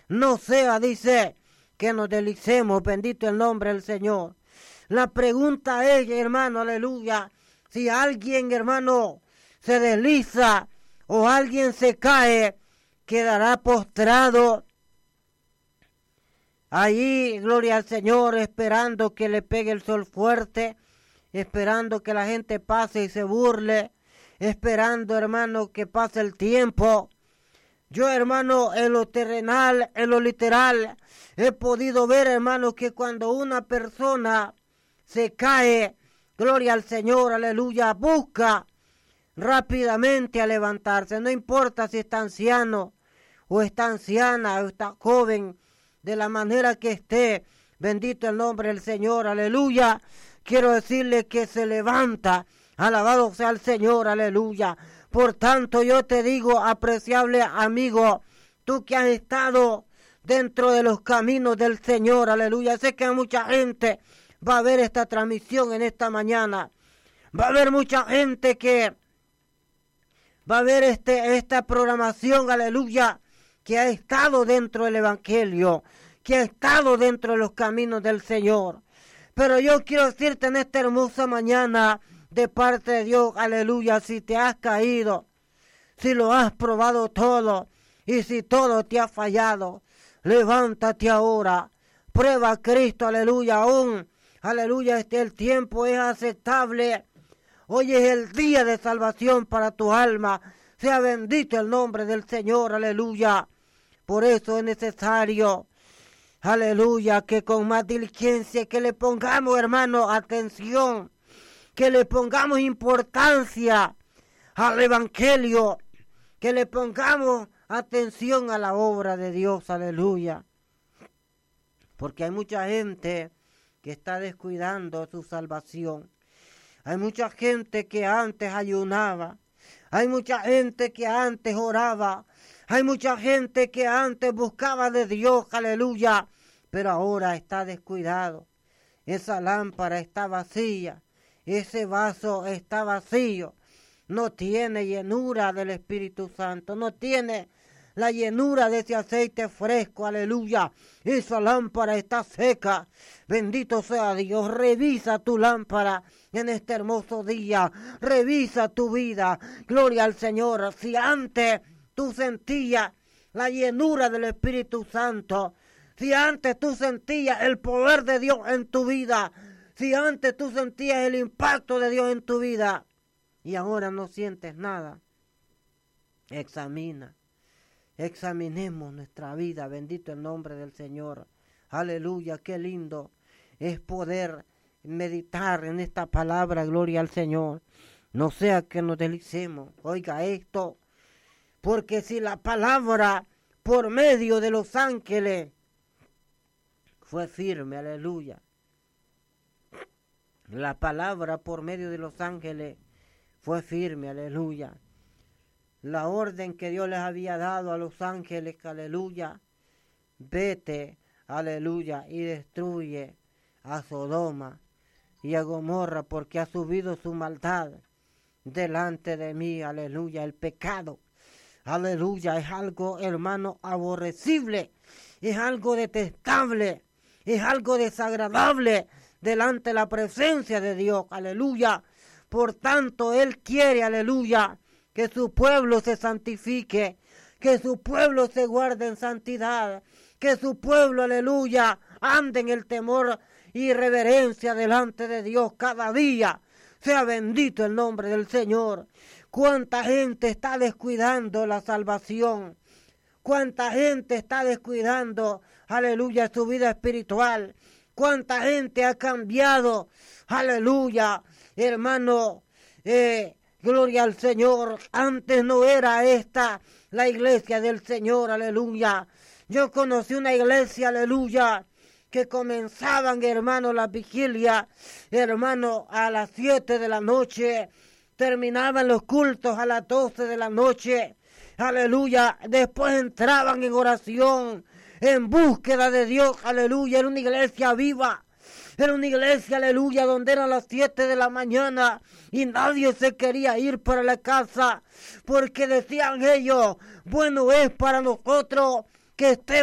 no sea, dice, que nos deslicemos, bendito el nombre del Señor. La pregunta es, hermano, aleluya, si alguien, hermano, se desliza o alguien se cae, quedará postrado allí, gloria al Señor, esperando que le pegue el sol fuerte, esperando que la gente pase y se burle, esperando, hermano, que pase el tiempo. Yo, hermano, en lo terrenal, en lo literal, he podido ver, hermano, que cuando una persona se cae, gloria al Señor, aleluya, busca rápidamente a levantarse. No importa si está anciano o está anciana o está joven, de la manera que esté, bendito el nombre del Señor, aleluya. Quiero decirle que se levanta, alabado sea el Señor, aleluya. Por tanto, yo te digo, apreciable amigo, tú que has estado dentro de los caminos del Señor, aleluya. Sé que mucha gente va a ver esta transmisión en esta mañana. Va a haber mucha gente que va a ver esta programación, aleluya, que ha estado dentro del Evangelio, que ha estado dentro de los caminos del Señor. Pero yo quiero decirte en esta hermosa mañana, de parte de Dios, aleluya, si te has caído, si lo has probado todo, y si todo te ha fallado, levántate ahora, prueba a Cristo, aleluya, aún, aleluya, el tiempo es aceptable. Hoy es el día de salvación para tu alma. Sea bendito el nombre del Señor, aleluya. Por eso es necesario, aleluya, que con más diligencia, que le pongamos, hermano, atención, que le pongamos importancia al Evangelio, que le pongamos atención a la obra de Dios, aleluya. Porque hay mucha gente que está descuidando su salvación. Hay mucha gente que antes ayunaba, hay mucha gente que antes oraba, hay mucha gente que antes buscaba de Dios, aleluya, pero ahora está descuidado. Esa lámpara está vacía, ese vaso está vacío, no tiene llenura del Espíritu Santo, no tiene la llenura de ese aceite fresco, aleluya. Esa lámpara está seca. Bendito sea Dios. Revisa tu lámpara en este hermoso día. Revisa tu vida. Gloria al Señor. Si antes tú sentías la llenura del Espíritu Santo, si antes tú sentías el poder de Dios en tu vida, si antes tú sentías el impacto de Dios en tu vida y ahora no sientes nada, examinemos nuestra vida, bendito el nombre del Señor, aleluya, qué lindo es poder meditar en esta palabra, gloria al Señor, no sea que nos deslicemos, oiga esto, porque si la palabra por medio de los ángeles fue firme, aleluya, la palabra por medio de los ángeles fue firme, aleluya, la orden que Dios les había dado a los ángeles, aleluya, vete, aleluya, y destruye a Sodoma y a Gomorra porque ha subido su maldad delante de mí, aleluya, el pecado, aleluya, es algo, hermano, aborrecible, es algo detestable, es algo desagradable delante de la presencia de Dios, aleluya, por tanto, Él quiere, aleluya, que su pueblo se santifique, que su pueblo se guarde en santidad, que su pueblo, aleluya, ande en el temor y reverencia delante de Dios cada día. Sea bendito el nombre del Señor. Cuánta gente está descuidando la salvación. Cuánta gente está descuidando, aleluya, su vida espiritual. Cuánta gente ha cambiado, aleluya, hermano, gloria al Señor. Antes no era esta la iglesia del Señor, aleluya. Yo conocí una iglesia, aleluya, que comenzaban, hermano, la vigilia, hermano, a las 7 de la noche. Terminaban los cultos a las 12 de la noche. Aleluya. Después entraban en oración, en búsqueda de Dios. Aleluya. Era una iglesia viva. Era una iglesia, aleluya, donde eran las 7 de la mañana y nadie se quería ir para la casa porque decían ellos, bueno es para nosotros que estemos